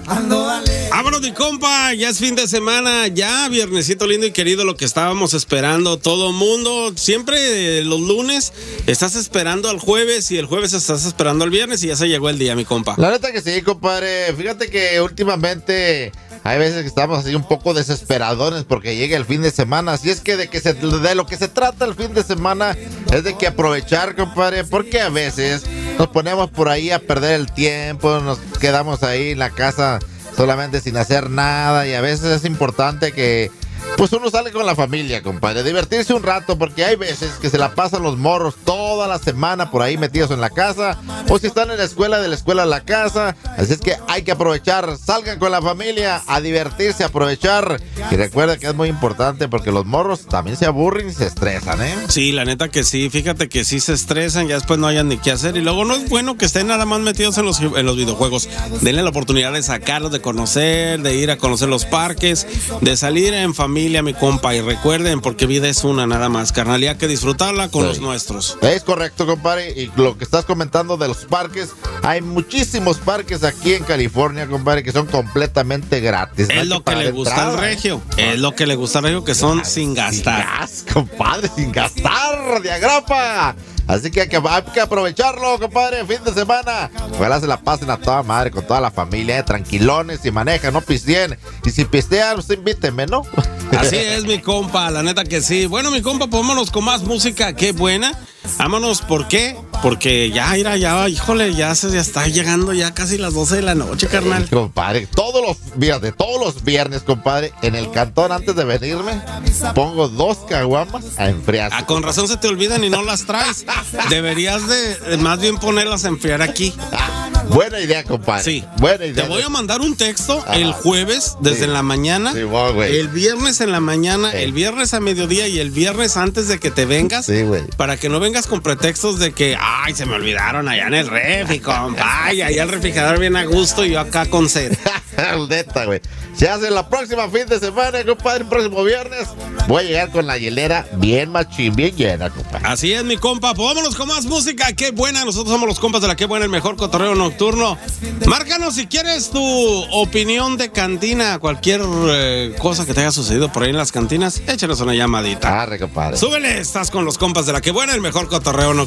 Vámonos, mi compa, ya es fin de semana, ya viernesito lindo y querido, lo que estábamos esperando todo mundo. Siempre los lunes estás esperando al jueves y el jueves estás esperando al viernes y ya se llegó el día, mi compa. La neta que sí, compadre. Fíjate que últimamente hay veces que estamos así un poco desesperadones porque llega el fin de semana. Así es que de lo que se trata el fin de semana es de que aprovechar, compadre, porque a veces nos ponemos por ahí a perder el tiempo, nos quedamos ahí en la casa solamente sin hacer nada, y a veces es importante que pues uno sale con la familia, compadre, divertirse un rato, porque hay veces que se la pasan los morros toda la semana por ahí metidos en la casa, o si están en la escuela, de la escuela a la casa. Así es que hay que aprovechar, salgan con la familia a divertirse, a aprovechar, y recuerden que es muy importante porque los morros también se aburren y se estresan, ¿eh? Sí, la neta que sí, fíjate que sí se estresan, ya después no hayan ni qué hacer, y luego no es bueno que estén nada más metidos en los videojuegos. Denle la oportunidad de sacarlos, de conocer, de ir a conocer los parques, de salir en familia, mi compa, y recuerden, porque vida es una nada más, carnal, y hay que disfrutarla con los nuestros. Es correcto, compadre, y lo que estás comentando de los parques, hay muchísimos parques aquí en California, compadre, que son completamente gratis. Es lo que le gusta al regio, es lo que le gusta al regio, que son sin gastar. Compadre, sin gastar, de agrapa. Así que hay que aprovecharlo, compadre, fin de semana. Ojalá se la pasen a toda madre, con toda la familia, tranquilones, si manejan, no pisteen. Y si pistean, usted invíteme, ¿no? Así es, mi compa, la neta que sí. Bueno, mi compa, pues vámonos con más música, qué buena. Vámonos, ¿por qué? Porque ya, híjole, ya está llegando ya casi las 12 de la noche, carnal. Compadre, todos los viernes, compadre, en el cantón, antes de venirme, pongo 2 caguamas a enfriar. Ah, con razón se te olvidan y no las traes. Deberías de más bien ponerlas a enfriar aquí. Buena idea, compadre. Sí. Buena idea. Te voy a mandar un texto el jueves desde la mañana, el viernes en la mañana, el viernes a mediodía y el viernes antes de que te vengas. Sí, güey. Para que no vengas con pretextos de que, ay, se me olvidaron allá en el refri, compa. Ay, allá el refrigerador bien a gusto y yo acá con sed. Neta, güey. Se hace la próxima fin de semana, compadre, el próximo viernes. Voy a llegar con la hielera bien machín, bien llena, compadre. Así es, mi compa. Pues vámonos con más música. Qué buena. Nosotros somos los compas de la Qué Buena, el mejor cotorreo nocturno. Márcanos si quieres tu opinión de cantina, cualquier cosa que te haya sucedido por ahí en las cantinas. Échanos una llamadita. Arre, compadre. Súbele, estás con los compas de la Qué Buena, el mejor cotorreo nocturno.